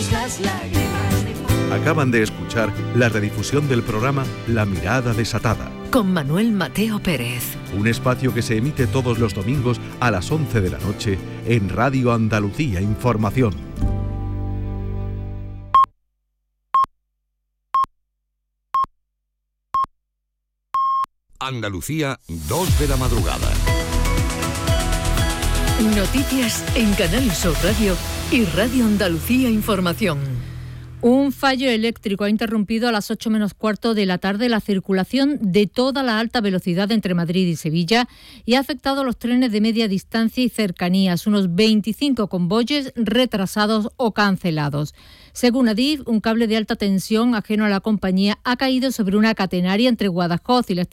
secamos las lágrimas de amor. Acaban de escuchar la redifusión del programa La Mirada Desatada, con Manuel Mateo Pérez. un espacio que se emite todos los domingos a las 11 de la noche en Radio Andalucía Información. Andalucía, 2 de la madrugada. Noticias en Canal Sur Radio y Radio Andalucía Información. Un fallo eléctrico ha interrumpido a las 8 menos cuarto de la tarde la circulación de toda la alta velocidad entre Madrid y Sevilla y ha afectado a los trenes de media distancia y cercanías, unos 25 convoyes retrasados o cancelados. Según Adif, un cable de alta tensión ajeno a la compañía ha caído sobre una catenaria entre Guadajoz y la estación